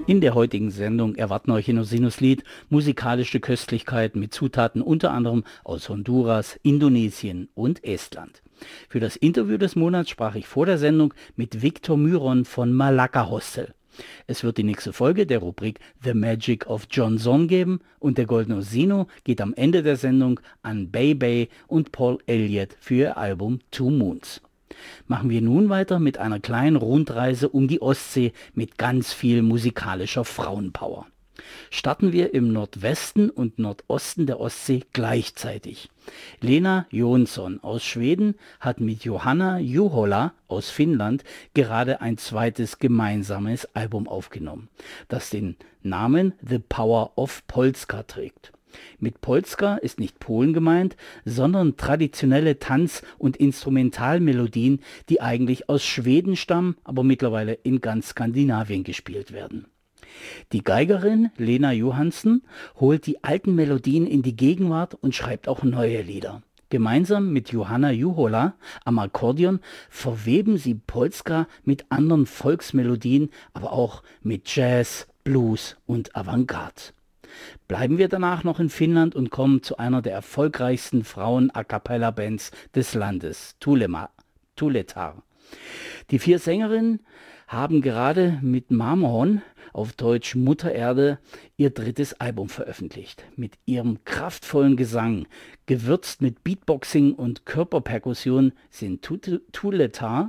In der heutigen Sendung erwarten euch in Sinuslied musikalische Köstlichkeiten mit Zutaten unter anderem aus Honduras, Indonesien und Estland. Für das Interview des Monats sprach ich vor der Sendung mit Victor Myron von Malacca Hostel. Es wird die nächste Folge der Rubrik The Magic of John Zorn geben und der Goldene Osino geht am Ende der Sendung an Bay Bay und Paul Elliott für ihr Album Two Moons. Machen wir nun weiter mit einer kleinen Rundreise um die Ostsee mit ganz viel musikalischer Frauenpower. Starten wir im Nordwesten und Nordosten der Ostsee gleichzeitig. Lena Jonsson aus Schweden hat mit Johanna Juhola aus Finnland gerade ein zweites gemeinsames Album aufgenommen, das den Namen The Power of Polska trägt. Mit Polska ist nicht Polen gemeint, sondern traditionelle Tanz- und Instrumentalmelodien, die eigentlich aus Schweden stammen, aber mittlerweile in ganz Skandinavien gespielt werden. Die Geigerin Lena Johansson holt die alten Melodien in die Gegenwart und schreibt auch neue Lieder. Gemeinsam mit Johanna Juhola am Akkordeon verweben sie Polska mit anderen Volksmelodien, aber auch mit Jazz, Blues und Avantgarde. Bleiben wir danach noch in Finnland und kommen zu einer der erfolgreichsten Frauen-A-Cappella-Bands des Landes, Tuuletar. Die 4 Sängerinnen haben gerade mit Marmorn, auf Deutsch Mutter Erde, ihr 3. Album veröffentlicht. Mit ihrem kraftvollen Gesang, gewürzt mit Beatboxing und Körperperkussion, sind Tuuletar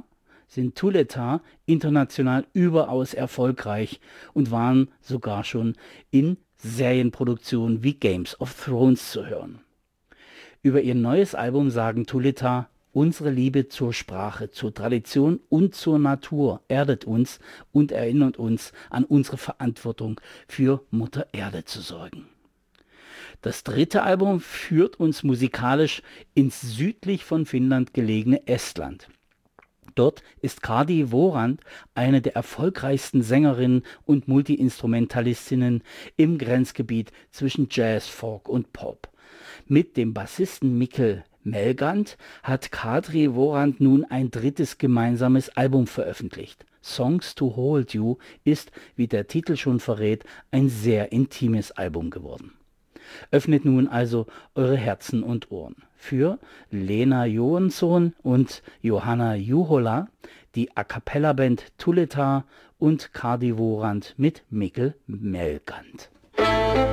international überaus erfolgreich und waren sogar schon in Serienproduktionen wie Games of Thrones zu hören. Über ihr neues Album sagen Tuuletar: Unsere Liebe zur Sprache, zur Tradition und zur Natur erdet uns und erinnert uns an unsere Verantwortung, für Mutter Erde zu sorgen. Das 3. Album führt uns musikalisch ins südlich von Finnland gelegene Estland. Dort ist Kadi Worand eine der erfolgreichsten Sängerinnen und Multiinstrumentalistinnen im Grenzgebiet zwischen Jazz, Folk und Pop. Mit dem Bassisten Mikkel Melgant hat Kadri Worand nun ein 3. gemeinsames Album veröffentlicht. Songs to Hold You ist, wie der Titel schon verrät, ein sehr intimes Album geworden. Öffnet nun also eure Herzen und Ohren für Lena Johansson und Johanna Juhola, die A-Cappella-Band Tuuletar und Kadi Worand mit Mikkel Melgant.